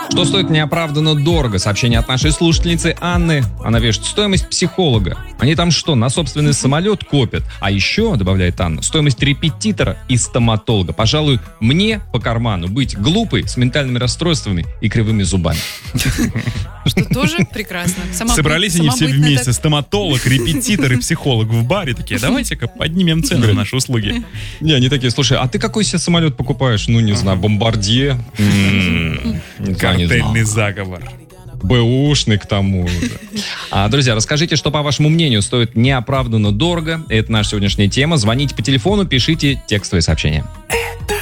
Что стоит неоправданно дорого? Сообщение от нашей слушательницы Анны. Она пишет: стоимость психолога. Они там что, на собственный самолет копят? А еще, добавляет Анна, стоимость репетитора и стоматолога. Пожалуй, мне по карману быть глупой, с ментальными расстройствами и кривыми зубами. Что тоже прекрасно. Собрались они все вместе, стоматолог, репетитор и психолог в баре. Такие, давайте-ка поднимем цену на наши услуги. Не, они такие: слушай, а ты какой себе самолет покупаешь? Ну, не знаю, Бомбардье. Картельный заговор. Бэушный к тому же. Друзья, расскажите, что, по вашему мнению, стоит неоправданно дорого. Это наша сегодняшняя тема. Звоните по телефону, пишите текстовые сообщения.